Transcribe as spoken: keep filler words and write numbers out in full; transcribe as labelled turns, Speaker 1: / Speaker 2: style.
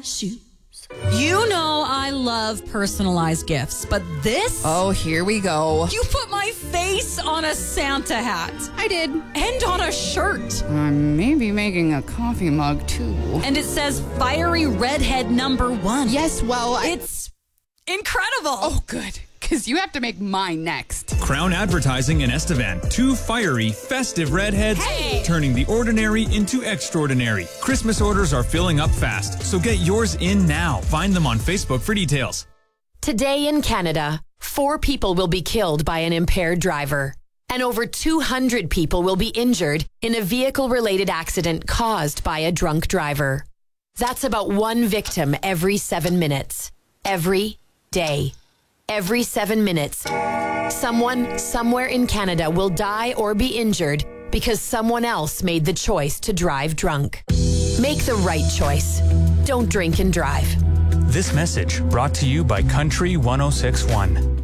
Speaker 1: shoes. You know I love personalized gifts, but this?
Speaker 2: Oh, here we go.
Speaker 1: You put my face on a Santa hat.
Speaker 2: I did.
Speaker 1: And on a shirt.
Speaker 2: I'm maybe making a coffee mug, too.
Speaker 1: And it says fiery redhead number one.
Speaker 2: Yes, well, I...
Speaker 1: It's incredible.
Speaker 2: Oh, good. Because you have to make mine next.
Speaker 3: Crown Advertising in Estevan. Two fiery, festive redheads,
Speaker 1: Hey!
Speaker 3: turning the ordinary into extraordinary. Christmas orders are filling up fast, so get yours in now. Find them on Facebook for details.
Speaker 4: Today in Canada, four people will be killed by an impaired driver, and over two hundred people will be injured in a vehicle-related accident caused by a drunk driver. That's about one victim every seven minutes. Every day. Every seven minutes, someone somewhere in Canada will die or be injured because someone else made the choice to drive drunk. Make the right choice. Don't drink and drive.
Speaker 3: This message brought to you by Country one oh six point one.